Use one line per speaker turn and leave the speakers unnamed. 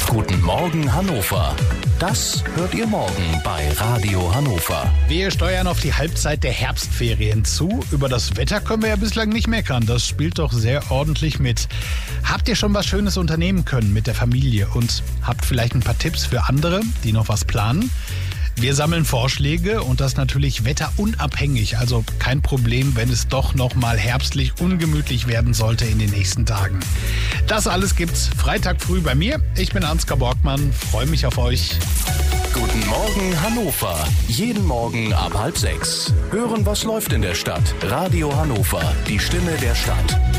Guten Morgen Hannover. Das hört ihr morgen bei Radio Hannover.
Wir steuern auf die Halbzeit der Herbstferien zu. Über das Wetter können wir ja bislang nicht meckern. Das spielt doch sehr ordentlich mit. Habt ihr schon was Schönes unternehmen können mit der Familie und habt vielleicht ein paar Tipps für andere, die noch was planen? Wir sammeln Vorschläge und das natürlich wetterunabhängig. Also kein Problem, wenn es doch noch mal herbstlich ungemütlich werden sollte in den nächsten Tagen. Das alles gibt's Freitag früh bei mir. Ich bin Ansgar Borgmann, freue mich auf euch.
Guten Morgen Hannover. Jeden Morgen ab 5:30. Hören, was läuft in der Stadt. Radio Hannover, die Stimme der Stadt.